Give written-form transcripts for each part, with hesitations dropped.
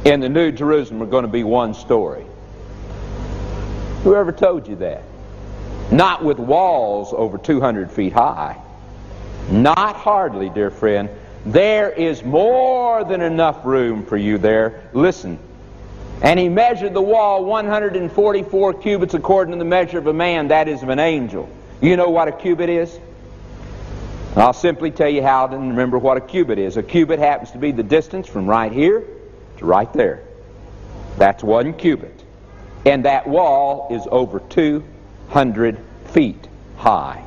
in the New Jerusalem are going to be one story. Whoever told you that? Not with walls over 200 feet high. Not hardly, dear friend. There is more than enough room for you there. Listen. And he measured the wall 144 cubits according to the measure of a man, that is of an angel. You know what a cubit is? I'll simply tell you how to remember what a cubit is. A cubit happens to be the distance from right here to right there. That's 1 cubit. And that wall is over 200 feet high.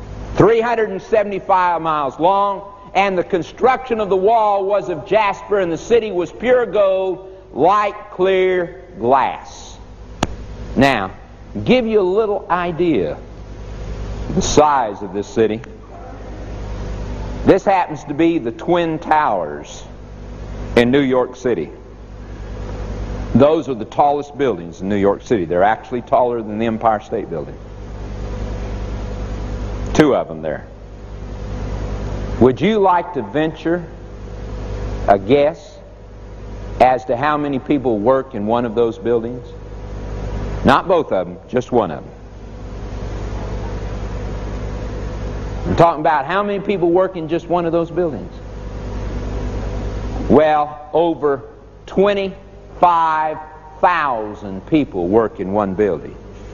375 miles long, and the construction of the wall was of jasper, and the city was pure gold, like clear glass. Now, give you a little idea of the size of this city. This happens to be the Twin Towers in New York City. Those are the tallest buildings in New York City. They're actually taller than the Empire State Building. 2 of them there. Would you like to venture a guess as to how many people work in one of those buildings? Not both of them, just one of them. I'm talking about how many people work in just one of those buildings. Well, over 25,000 people work in one building.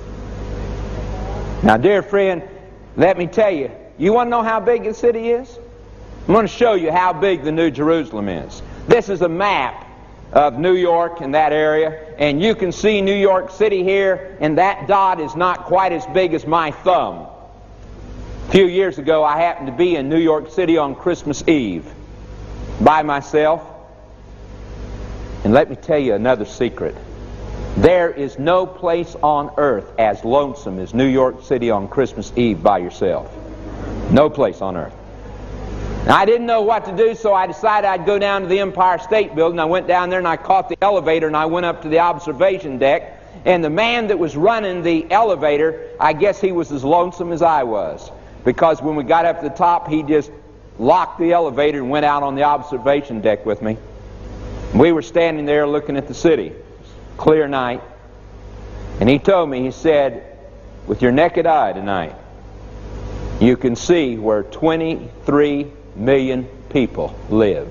Now, dear friend, let me tell you, you want to know how big the city is? I'm going to show you how big the New Jerusalem is. This is a map of New York and that area, and you can see New York City here, and that dot is not quite as big as my thumb. A few years ago, I happened to be in New York City on Christmas Eve by myself, and let me tell you another secret. There is no place on earth as lonesome as New York City on Christmas Eve by yourself. No place on earth. Now, I didn't know what to do, so I decided I'd go down to the Empire State Building. I went down there and I caught the elevator and I went up to the observation deck. And the man that was running the elevator, I guess he was as lonesome as I was. Because when we got up to the top, he just locked the elevator and went out on the observation deck with me. We were standing there looking at the city. Clear night. And he told me, he said, with your naked eye tonight, you can see where 23 million people live.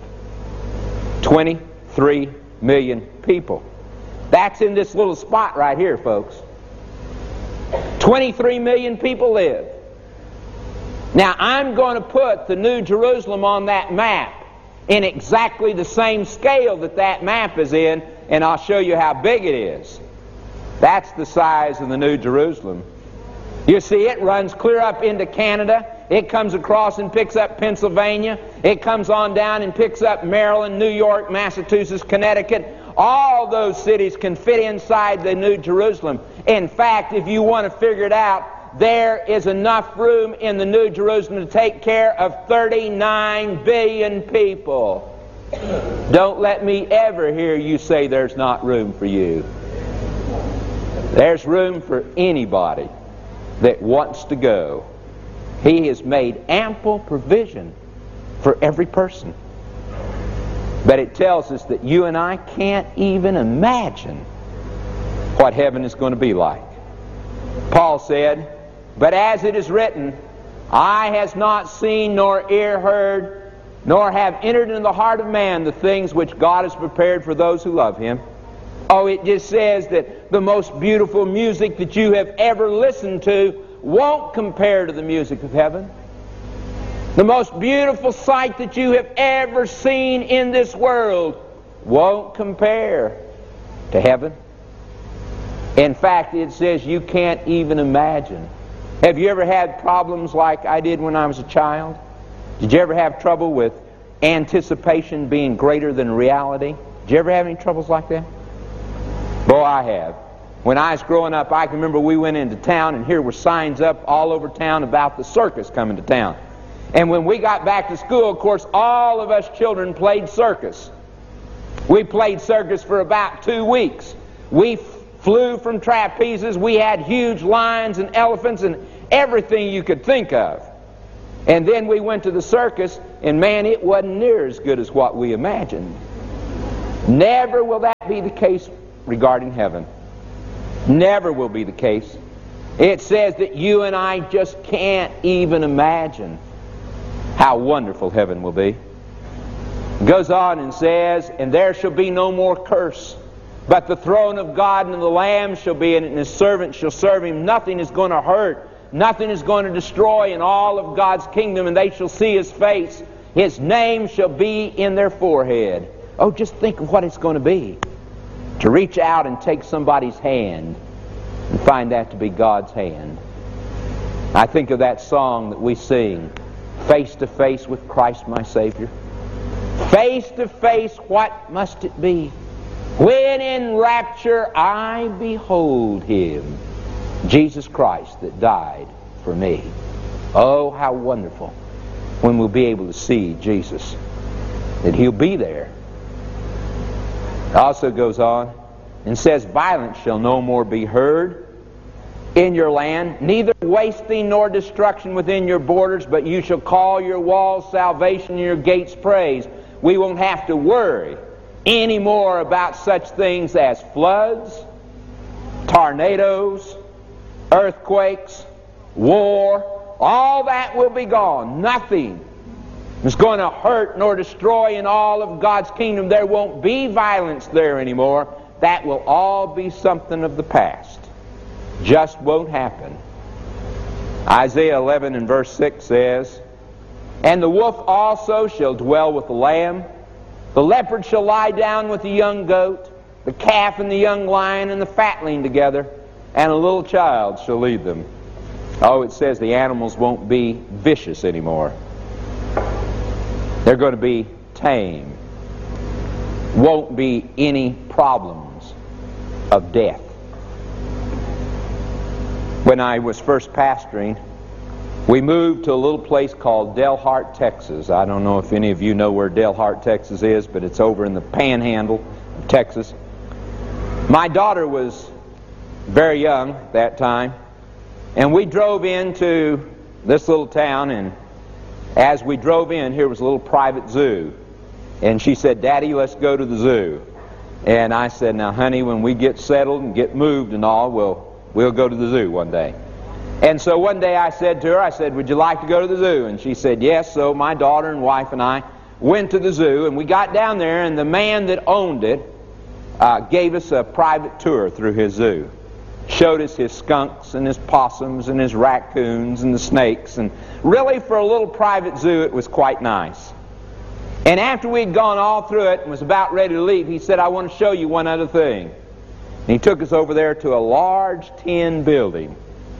23 million people. That's in this little spot right here, folks. 23 million people live. Now, I'm going to put the New Jerusalem on that map in exactly the same scale that that map is in, and I'll show you how big it is. That's the size of the New Jerusalem. You see, it runs clear up into Canada. It comes across and picks up Pennsylvania. It comes on down and picks up Maryland, New York, Massachusetts, Connecticut. All those cities can fit inside the New Jerusalem. In fact, if you want to figure it out, there is enough room in the New Jerusalem to take care of 39 billion people. Don't let me ever hear you say there's not room for you. There's room for anybody that wants to go. He has made ample provision for every person. But it tells us that you and I can't even imagine what heaven is going to be like. Paul said, but as it is written, eye has not seen, nor ear heard, nor have entered into the heart of man the things which God has prepared for those who love Him. Oh, it just says that the most beautiful music that you have ever listened to won't compare to the music of heaven. The most beautiful sight that you have ever seen in this world won't compare to heaven. In fact, it says you can't even imagine. Have you ever had problems like I did when I was a child? Did you ever have trouble with anticipation being greater than reality? Did you ever have any troubles like that? Boy, I have. When I was growing up, I can remember we went into town and here were signs up all over town about the circus coming to town. And when we got back to school, of course, all of us children played circus. We played circus for about 2 weeks. We flew from trapezes. We had huge lions and elephants and everything you could think of. And then we went to the circus, and man, it wasn't near as good as what we imagined. Never will that be the case regarding heaven. Never will be the case. It says that you and I just can't even imagine how wonderful heaven will be. It goes on and says, and there shall be no more curse, but the throne of God and of the Lamb shall be in it, and his servants shall serve him. Nothing is going to hurt. Nothing is going to destroy in all of God's kingdom, and they shall see his face. His name shall be in their forehead. Oh, just think of what it's going to be. To reach out and take somebody's hand and find that to be God's hand. I think of that song that we sing, face to face with Christ my Savior. Face to face, what must it be? When in rapture I behold him, Jesus Christ that died for me. Oh, how wonderful when we'll be able to see Jesus, that he'll be there. It also goes on and says, violence shall no more be heard in your land, neither wasting nor destruction within your borders, but you shall call your walls salvation and your gates praise. We won't have to worry anymore about such things as floods, tornadoes, earthquakes, war. All that will be gone. Nothing is going to hurt nor destroy in all of God's kingdom. There won't be violence there anymore. That will all be something of the past. Just won't happen. Isaiah 11 and verse 6 says, and the wolf also shall dwell with the lamb. The leopard shall lie down with the young goat, the calf and the young lion and the fatling together, and a little child shall lead them. Oh, it says the animals won't be vicious anymore. They're going to be tame. Won't be any problems of death. When I was first pastoring, we moved to a little place called Delhart, Texas. I don't know if any of you know where Delhart, Texas is, but it's over in the panhandle of Texas. My daughter was very young at that time, and we drove into this little town, and as we drove in, here was a little private zoo. And she said, Daddy, let's go to the zoo. And I said, now, honey, when we get settled and get moved and all, we'll go to the zoo one day. And so one day I said to her, I said, would you like to go to the zoo? And she said, yes. So my daughter and wife and I went to the zoo, and we got down there, and the man that owned it gave us a private tour through his zoo. Showed us his skunks and his possums and his raccoons and the snakes. And really, for a little private zoo, it was quite nice. And after we'd gone all through it and was about ready to leave, he said, I want to show you one other thing. And he took us over there to a large tin building.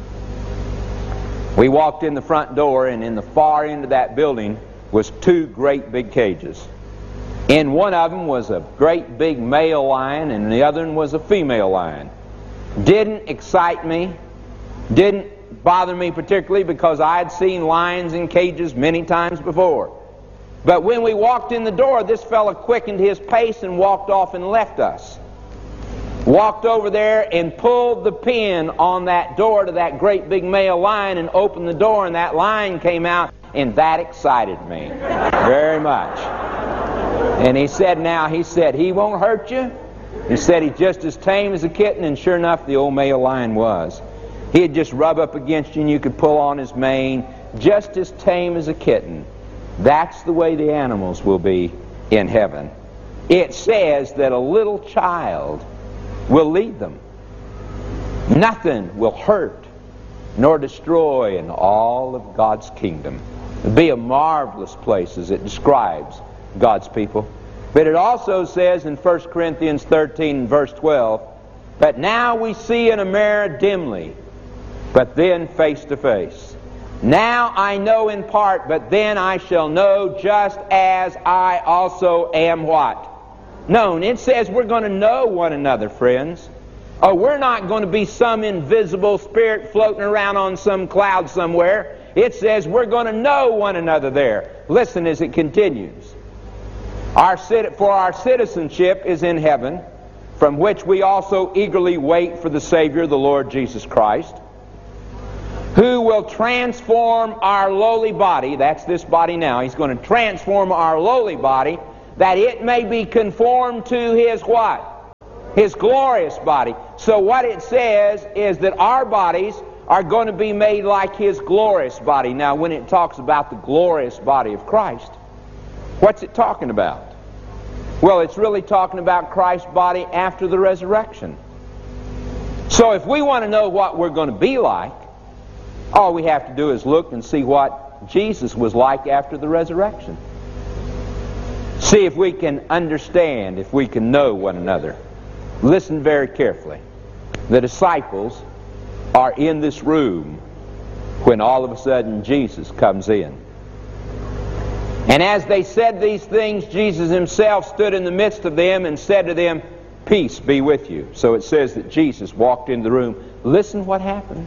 We walked in the front door, and in the far end of that building was two great big cages. In one of them was a great big male lion, and the other one was a female lion. Didn't excite me, didn't bother me particularly, because I had seen lions in cages many times before. But when we walked in the door, this fellow quickened his pace and walked off and left us. Walked over there and pulled the pin on that door to that great big male lion and opened the door, and that lion came out, and that excited me very much. And he said, he won't hurt you. He said he's just as tame as a kitten, and sure enough, the old male lion was. He'd just rub up against you, and you could pull on his mane, just as tame as a kitten. That's the way the animals will be in heaven. It says that a little child will lead them. Nothing will hurt nor destroy in all of God's kingdom. It'll be a marvelous place as it describes God's people. But it also says in 1 Corinthians 13 verse 12, but now we see in a mirror dimly, but then face to face. Now I know in part, but then I shall know, just as I also am what? Known. It says we're going to know one another, friends. Oh, we're not going to be some invisible spirit floating around on some cloud somewhere. It says we're going to know one another there. Listen as it continues. For our citizenship is in heaven, from which we also eagerly wait for the Savior, the Lord Jesus Christ, who will transform our lowly body, that's this body now, he's going to transform our lowly body, that it may be conformed to his what? His glorious body. So what it says is that our bodies are going to be made like His glorious body. Now, when it talks about the glorious body of Christ, what's it talking about? Well, it's really talking about Christ's body after the resurrection. So if we want to know what we're going to be like, all we have to do is look and see what Jesus was like after the resurrection. See if we can understand, if we can know one another. Listen very carefully. The disciples are in this room when all of a sudden Jesus comes in. And as they said these things, Jesus Himself stood in the midst of them and said to them, "Peace be with you." So it says that Jesus walked into the room. Listen what happens.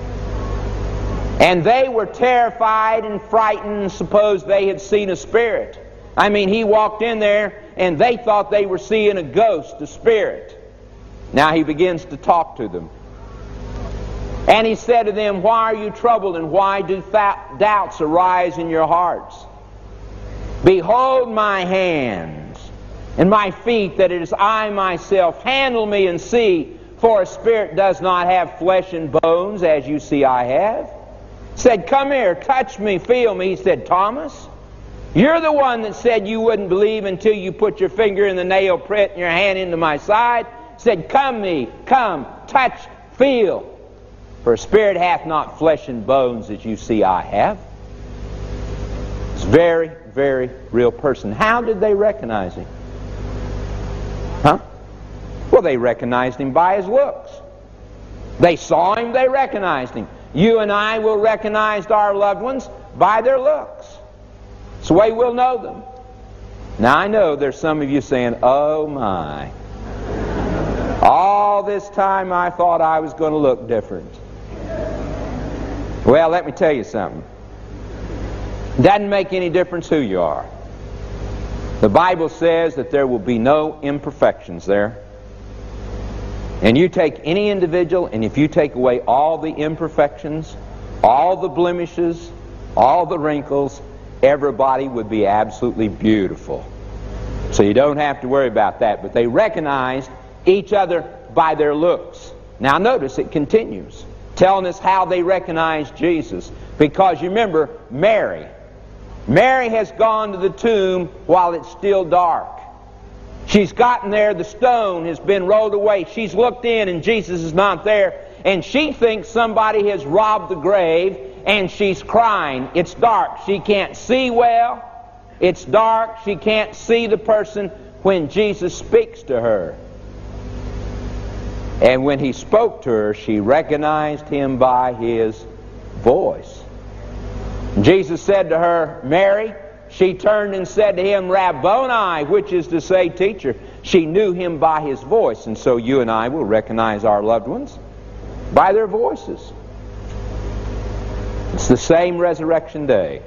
And they were terrified and frightened and supposed they had seen a spirit. I mean, He walked in there and they thought they were seeing a ghost, a spirit. Now He begins to talk to them. And He said to them, "Why are you troubled, and why do doubts arise in your hearts? Behold my hands and my feet, that it is I myself. Handle me and see, for a spirit does not have flesh and bones, as you see I have." He said, "Come here, touch me, feel me." He said, "Thomas, you're the one that said you wouldn't believe until you put your finger in the nail print and your hand into my side." He said, "Come, touch, feel. For a spirit hath not flesh and bones, as you see I have." It's a very, very real person. How did they recognize Him? Well, they recognized Him by His looks. They saw Him, they recognized Him. You and I will recognize our loved ones by their looks. It's the way we'll know them. Now, I know there's some of you saying, "Oh my, all this time I thought I was going to look different." Well, let me tell you something. It doesn't make any difference who you are. The Bible says that there will be no imperfections there. And you take any individual, and if you take away all the imperfections, all the blemishes, all the wrinkles, everybody would be absolutely beautiful. So you don't have to worry about that. But they recognized each other by their looks. Now notice it continues, telling us how they recognized Jesus. Because you remember, Mary has gone to the tomb while it's still dark. She's gotten there, the stone has been rolled away. She's looked in and Jesus is not there. And she thinks somebody has robbed the grave, and she's crying. It's dark. She can't see well. It's dark. She can't see the person when Jesus speaks to her. And when He spoke to her, she recognized Him by His voice. Jesus said to her, "Mary." She turned and said to Him, "Rabboni," which is to say, teacher. She knew Him by His voice. And so you and I will recognize our loved ones by their voices. It's the same resurrection day.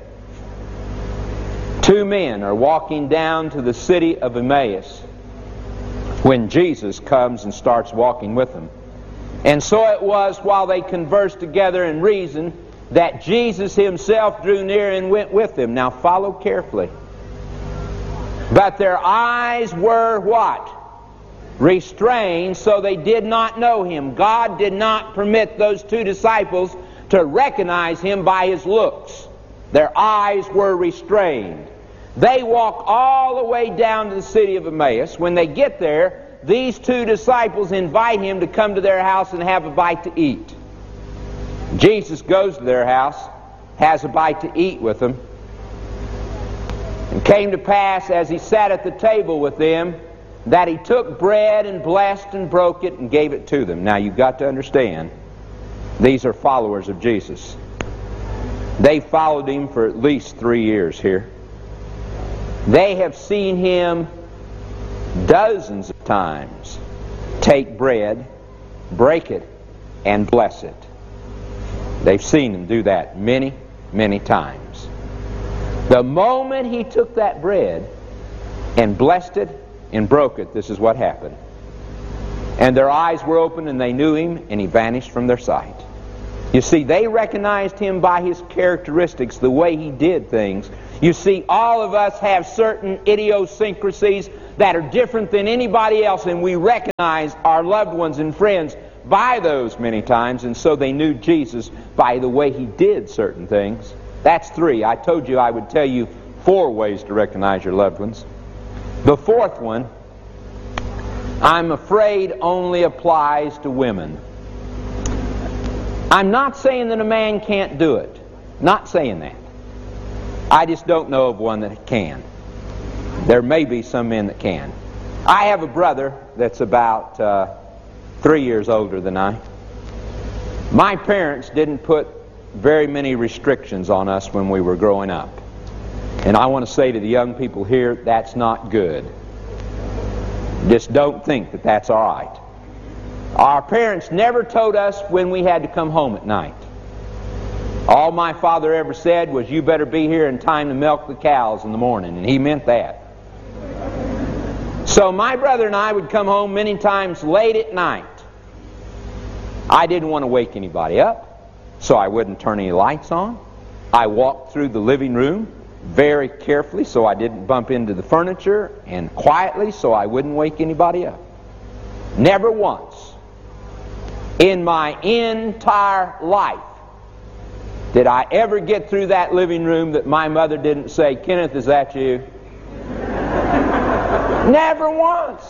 Two men are walking down to the city of Emmaus when Jesus comes and starts walking with them. And so it was, while they conversed together and reasoned, that Jesus Himself drew near and went with them. Now follow carefully. But their eyes were what? Restrained, so they did not know Him. God did not permit those two disciples to recognize Him by His looks. Their eyes were restrained. They walk all the way down to the city of Emmaus. When they get there, these two disciples invite Him to come to their house and have a bite to eat. Jesus goes to their house, has a bite to eat with them. And came to pass, as He sat at the table with them, that He took bread and blessed and broke it and gave it to them. Now you've got to understand, these are followers of Jesus. They followed Him for at least 3 years here. They have seen Him dozens of times take bread, break it, and bless it. They've seen Him do that many, many times. The moment He took that bread and blessed it and broke it, this is what happened. And their eyes were open and they knew Him, and He vanished from their sight. You see, they recognized Him by His characteristics, the way He did things. You see, all of us have certain idiosyncrasies that are different than anybody else, and we recognize our loved ones and friends by those many times, and so they knew Jesus by the way He did certain things. That's 3. I told you I would tell you 4 ways to recognize your loved ones. The 4th one, I'm afraid, only applies to women. I'm not saying that a man can't do it. Not saying that. I just don't know of one that can. There may be some men that can. I have a brother that's about 3 years older than I. My parents didn't put very many restrictions on us when we were growing up. And I want to say to the young people here, that's not good. Just don't think that that's all right. Our parents never told us when we had to come home at night. All my father ever said was, you better be here in time to milk the cows in the morning, and he meant that. So my brother and I would come home many times late at night. I didn't want to wake anybody up, so I wouldn't turn any lights on. I walked through the living room very carefully so I didn't bump into the furniture, and quietly so I wouldn't wake anybody up. Never once in my entire life did I ever get through that living room that my mother didn't say, Kenneth, is that you? Never once.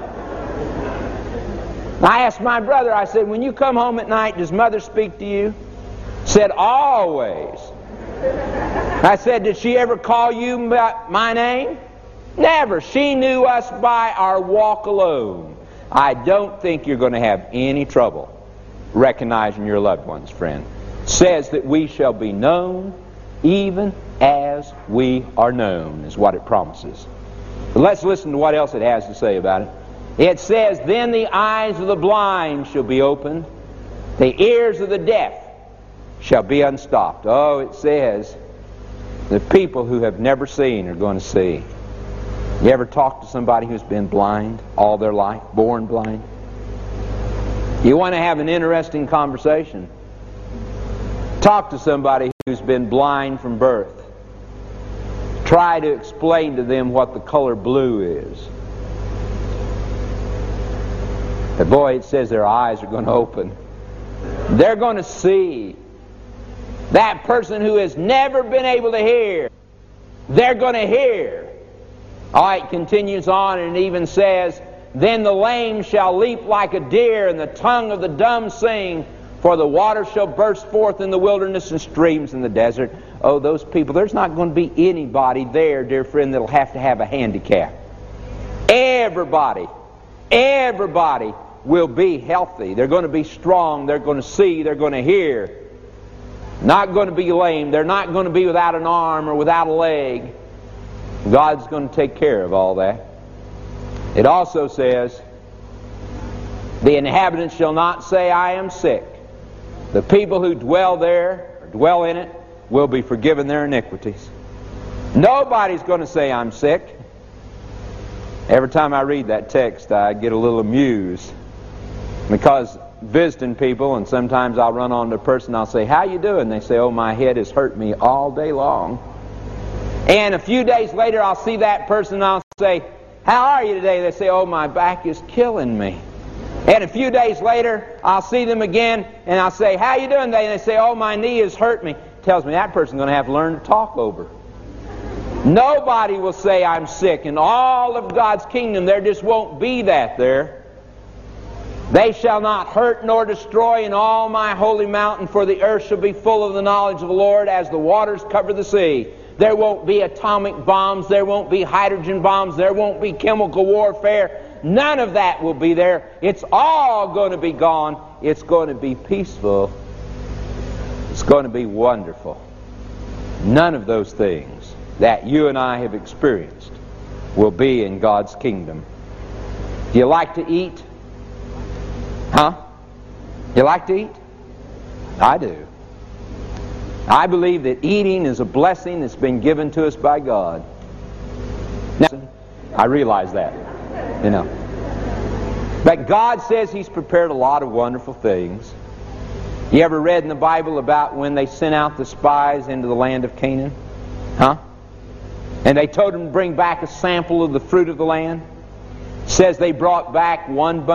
I asked my brother, I said, when you come home at night, does Mother speak to you? Said, always. I said, did she ever call you by my name? Never. She knew us by our walk alone. I don't think you're going to have any trouble recognizing your loved ones, friend. It says that we shall be known even as we are known, is what it promises. But let's listen to what else it has to say about it. It says, then the eyes of the blind shall be opened, the ears of the deaf shall be unstopped. Oh, it says the people who have never seen are going to see. You ever talk to somebody who's been blind all their life, born blind? You want to have an interesting conversation? Talk to somebody who's been blind from birth. Try to explain to them what the color blue is. But boy, it says their eyes are going to open. They're going to see. That person who has never been able to hear, they're going to hear. All right, continues on, and it even says, then the lame shall leap like a deer, and the tongue of the dumb sing, for the water shall burst forth in the wilderness and streams in the desert. Oh, those people, there's not going to be anybody there, dear friend, that'll have to have a handicap. Everybody will be healthy. They're going to be strong. They're going to see. They're going to hear. Not going to be lame. They're not going to be without an arm or without a leg. God's going to take care of all that. It also says, the inhabitants shall not say, I am sick. The people who dwell there, or dwell in it, will be forgiven their iniquities. Nobody's going to say, I'm sick. Every time I read that text, I get a little amused. Because visiting people, and sometimes I'll run onto a person, I'll say, how you doing? They say, oh, my head has hurt me all day long. And a few days later, I'll see that person, and I'll say, how are you today? They say, oh, my back is killing me. And a few days later, I'll see them again, and I'll say, how you doing today? And they say, oh, my knee has hurt me. Tells me that person's going to have to learn to talk over. Nobody will say, I'm sick. In all of God's kingdom, there just won't be that there. They shall not hurt nor destroy in all my holy mountain, for the earth shall be full of the knowledge of the Lord as the waters cover the sea. There won't be atomic bombs. There won't be hydrogen bombs. There won't be chemical warfare. None of that will be there. It's all going to be gone. It's going to be peaceful. It's going to be wonderful. None of those things that you and I have experienced will be in God's kingdom. Do you like to eat? Huh? You like to eat? I do. I believe that eating is a blessing that's been given to us by God. Now, I realize that, you know. But God says He's prepared a lot of wonderful things. You ever read in the Bible about when they sent out the spies into the land of Canaan? Huh? And they told them to bring back a sample of the fruit of the land? It says they brought back one bunch